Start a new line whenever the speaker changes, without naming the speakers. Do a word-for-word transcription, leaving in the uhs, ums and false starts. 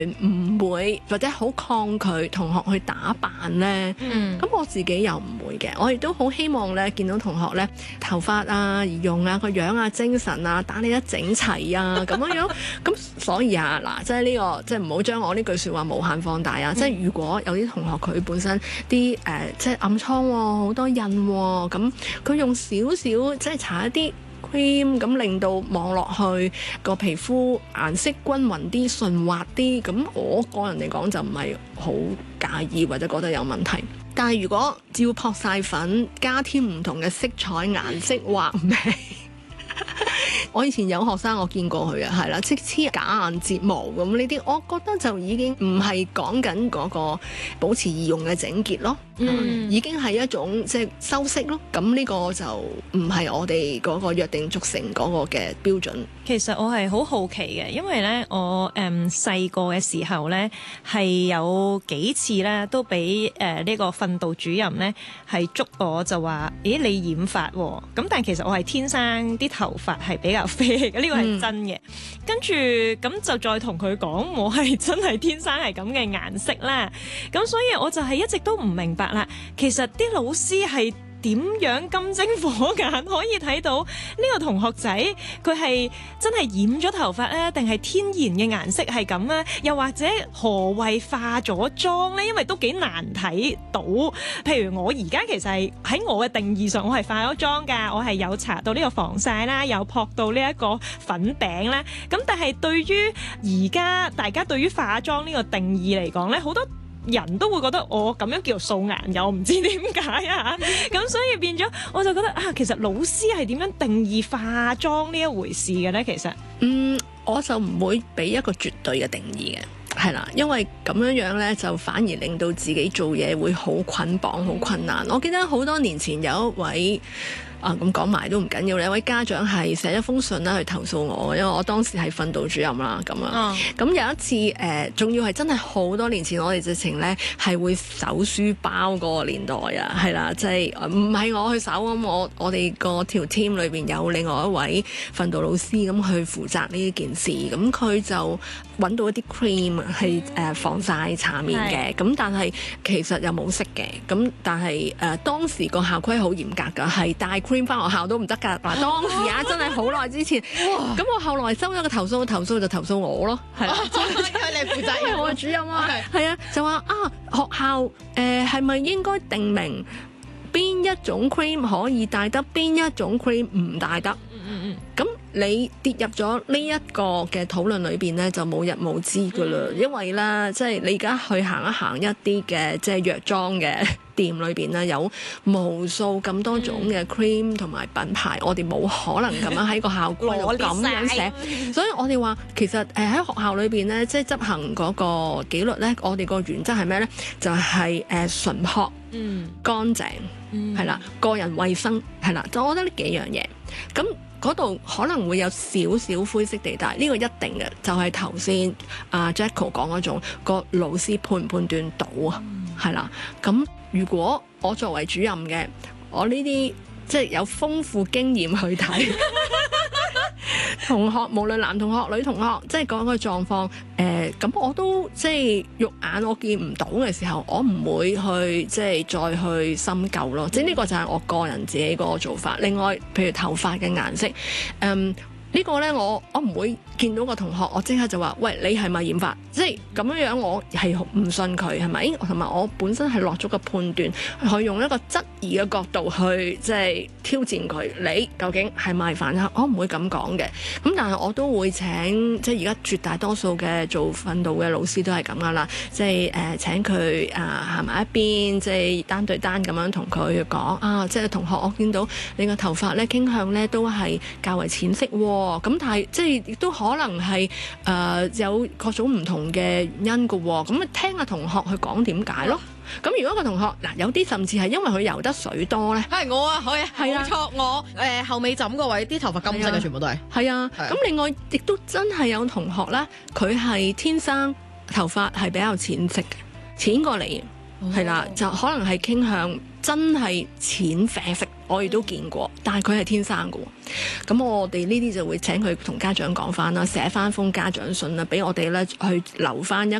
唔會或者好抗拒同學去打扮咧？
嗯，
咁我自己又唔會嘅，我亦都好希望咧見到同學咧頭髮啊、儀容啊、個樣啊、精神啊打理得整齊啊咁樣樣。咁所以啊嗱，即係呢個即係唔好將我呢句説話無限放大啊！嗯、即係如果有啲同學佢本身啲誒、呃、即係暗瘡喎、哦，好多印喎、哦，咁佢用少少即係搽一啲 cream 咁令到望落去個皮膚顏色均勻啲、順滑啲，咁我個人嚟講就唔係好介意或者覺得有問題。但係如果照撲晒粉，加添唔同嘅色彩、顏色、畫眉，我以前有學生我見過佢啊，係啦，即黐假眼睫毛咁呢啲，我覺得就已經唔係講緊嗰個保持儀容嘅整潔咯，嗯、已經係一種即係修飾咯。咁呢個就唔係我哋嗰個約定俗成嗰個嘅標準。
其實我係好好奇嘅，因為咧我誒細個嘅時候咧係有幾次咧都俾誒呢個訓導主任咧係捉我，就話咦你染髮喎、哦，咁但係其實我係天生啲頭髮係比較啡嘅，呢個係真嘅。嗯、跟住咁就再同佢講，我係真係天生係咁嘅顏色啦。咁所以我就係一直都唔明白啦。其實啲老師係點樣金睛火眼可以睇到呢個同學仔佢係真係染咗頭髮咧，定係天然嘅顏色係咁咧？又或者何謂化咗妝咧？因為都幾難睇到。譬如我而家其實係喺我嘅定義上，我係化咗妝㗎，我係有搽到呢個防曬啦，有撲到呢一個粉餅啦。咁但係對於而家大家對於化妝呢個定義嚟講咧，好多人都會覺得我咁樣叫做素顏，又唔知點解啊！咁所以變咗，我就覺得啊，其實老師係點樣定義化妝呢一回事嘅咧？其實，
嗯，我就唔會俾一個絕對嘅定義嘅，係啦，因為咁樣樣咧，就反而令到自己做嘢會好捆綁、好困難。我記得好多年前有一位。啊，咁講埋都唔緊要，有位家長係寫一封信啦去投訴我，因為我當時係訓導主任啦，咁啊，咁、oh. 有一次誒，仲、呃、要係真係好多年前，我哋直情咧係會搜書包嗰個年代啊，係啦，即係唔係我去搜咁，我我哋個條 team 裏邊有另外一位訓導老師咁去負責呢件事，咁佢就揾到一啲 cream 係誒防曬搽面嘅，咁、mm. 但係其實又冇色嘅，咁但係誒、呃、當時個校規好嚴格㗎，係帶 cream 翻學校都唔得㗎。嗱，當時啊真係好耐之前，咁我後來收咗個投訴，投訴就投訴我咯，係啦，
因為你負責任，
我係主任啊，係啊，就話啊學校誒係咪應該定明邊一種 cream 可以帶得，邊一種 cream 唔帶得？嗯嗯嗯，咁。你跌入咗呢一個嘅討論裏邊咧，就冇日冇之噶啦，因為咧，即係你而家去行一行一啲嘅即係藥妝嘅店裏邊咧，有無數咁多種嘅 cream 同埋品牌，我哋冇可能咁樣喺個校規度咁樣寫，所以我哋話其實誒喺學校裏邊咧，即係執行嗰個紀律咧，我哋個原則係咩咧？就係誒純樸、嗯、乾淨，係啦、嗯，個人衛生係啦，就我覺得呢幾樣嘢咁。嗰度可能會有少少灰色地帶，呢、這個一定嘅，就係頭先阿 Jacko 講嗰種個老師判唔判斷到啊，係啦、嗯。咁如果我作為主任嘅，我呢啲即係有豐富經驗去睇同學，無論男同學、女同學，即係講個狀況，誒、呃、咁我都即係肉眼我見唔到嘅時候，我唔會去即係再去深究咯。即係呢個就係我個人自己嗰個做法。另外，譬如頭髮嘅顏色，嗯。呢個呢，我我唔會見到個同學，我即刻就話：喂，你係咪染髮？即係咁樣樣，我係唔信佢係咪？同埋我本身係落咗個判斷，去用一個質疑嘅角度去即係挑戰佢。你究竟係咪反黑？我唔會咁講嘅。咁但係我都會請，即係而家絕大多數嘅做訓導嘅老師都係咁噶啦。即係誒、呃、請佢啊行埋一邊，即係單對單咁樣同佢講啊，即係同學，我見到你個頭髮咧傾向咧都係較為淺色喎。咁但係即係亦都可能係誒、呃、有各種唔同嘅原因嘅喎，咁啊聽下同學去講點解咯。咁如果個同學嗱有啲甚至係因為佢游得水多咧，
係我啊，可以係啊，冇錯，我誒、呃、後尾枕個位啲頭髮金色嘅全部都係
係啊。咁、啊、另外亦都真係有同學咧，佢係天生頭髮係比較淺色嘅，淺過你係啦、哦啊，就可能係傾向真係淺啡色。 我亦都見過，但係佢係天生嘅喎。咁我哋呢啲就會請佢同家長講翻啦，寫翻封家長信啦，俾我哋咧去留翻一